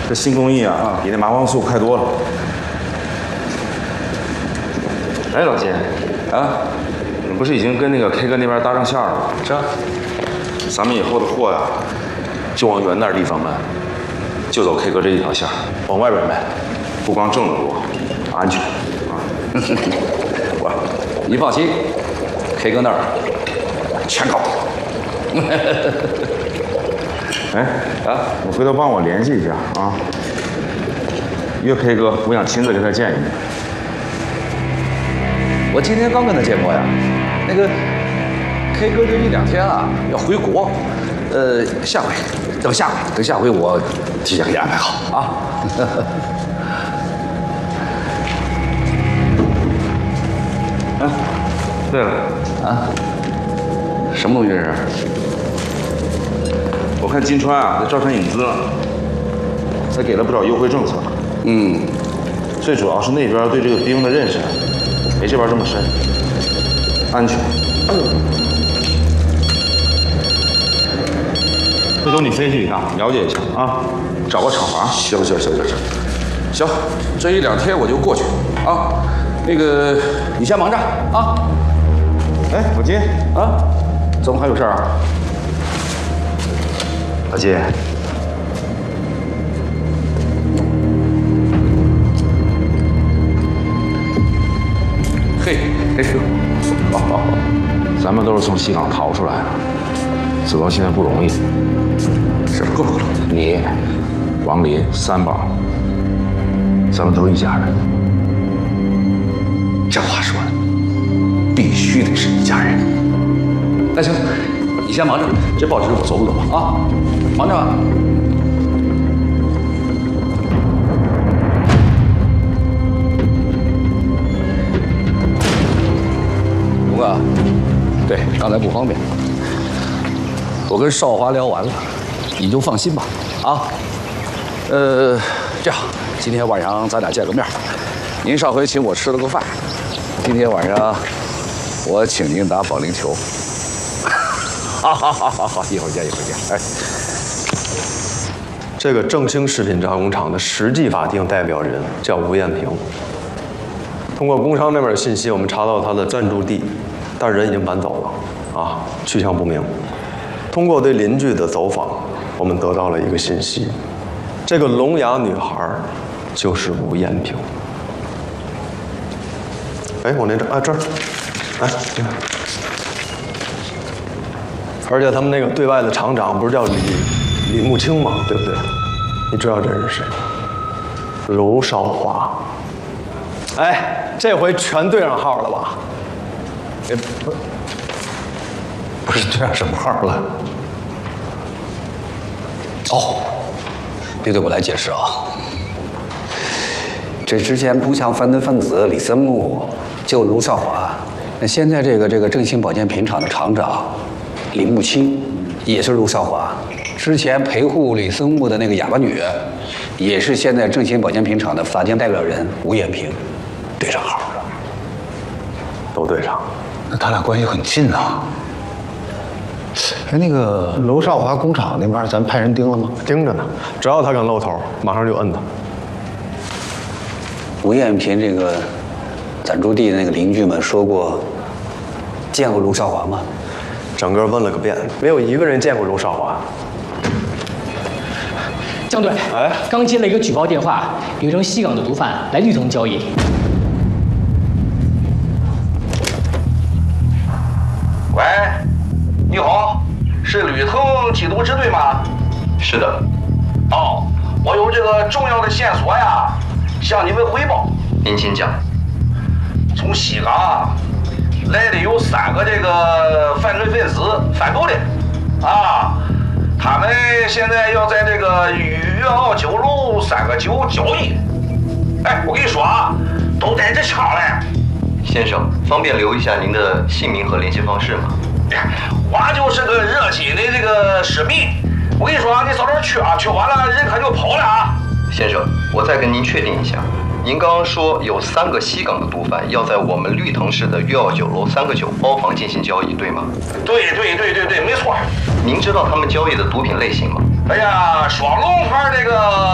这新工艺啊，比那麻黄素快多了。哎，老金，啊，你不是已经跟那个 K 哥那边搭上线了吗？ 这， 咱们以后的货呀，就往远点地方卖，就走 K 哥这一条线，往外边卖，不光挣得多，安全啊。 你放心 ，K 哥那儿全搞。 哎啊，你回头帮我联系一下啊，约 K 哥，我想亲自跟他见一面。 我今天刚跟他见过呀，那个 K 哥这1、2天啊要回国，等下回我提前给你安排好啊。 啊，对了啊，什么东西这是？ 我看金川啊在招商引资了，才给了不少优惠政策。最主要是那边对这个兵的认识没这边这么深，安全。回头你分析一下，了解一下啊，找个厂房。 行，这1、2天我就过去啊。那个你先忙着啊。 哎，老金啊，怎么还有事儿啊？ 老金， 嘿，好， 咱们都是从西港逃出来的，走到现在不容易。 是够了。 你、王林、三宝，咱们都是一家人。 这话说的，必须得是一家人。那行，你先忙着，这报纸我走不走吧？啊，忙着吧。龙哥，对，刚才不方便，我跟少华聊完了，你就放心吧。啊，这样，今天晚上咱俩见个面。您上回请我吃了个饭，今天晚上我请您打保龄球。好，一会儿见。哎， 这个正兴食品加工厂的实际法定代表人叫吴艳平。通过工商那边的信息，我们查到他的暂住地，但人已经搬走了，啊，去向不明。通过对邻居的走访，我们得到了一个信息，这个聋哑女孩就是吴艳平。哎，我那张啊这儿，来，你看。而且他们那个对外的厂长不是叫李木清吗？对不对？你知道这是谁？娄少华。哎，这回全对上号了吧？ 不是对上什么号了？哦，对，我来解释啊。这之前不像犯罪分子李森木就娄少华，那现在这个正兴保健品厂的厂长李木清也是娄少华，之前陪护李森木的那个哑巴女，也是现在正兴保健品厂的法定代表人吴艳平，对上号了， 都对上。 那他俩关系很近啊。哎，那个娄少华工厂那边，咱派人盯了吗？ 盯着呢，只要他敢露头，马上就摁他。 吴艳平这个暂住地那个邻居们说过，见过娄少华吗？ 整个问了个遍，没有一个人见过娄少华。 江队， 哎， 刚接了一个举报电话，有一名西港的毒贩来绿藤交易。 喂，你好，是绿藤缉毒支队吗？ 是的。 哦，我有这个重要的线索呀，向你们汇报。 您请讲。 从西港来的有3个这个犯罪分子贩毒的，啊，他们现在要在这个粤澳酒楼3个酒交易。哎，我跟你说啊，都带着枪嘞。 先生，方便留一下您的姓名和联系方式吗？ 我就是个热心的这个市民。我跟你说啊，你早点去啊，去晚了人可就跑了啊。 先生，我再跟您确定一下，您刚刚说有3个西港的毒贩要在我们绿藤市的粤澳酒楼3个酒包房进行交易，对吗？ 对，没错。 您知道他们交易的毒品类型吗？ 哎呀，双龙牌这个